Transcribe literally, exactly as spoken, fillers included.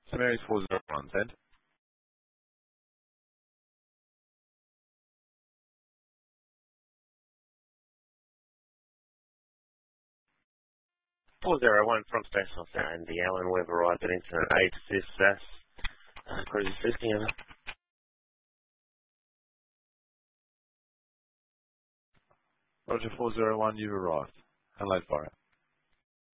St Mary's four zero one, send. four zero one from Special and the Alan We've arrived at incident eight, this S A S, cruise fifty, over. Roger four zero one, you've arrived. And late fire.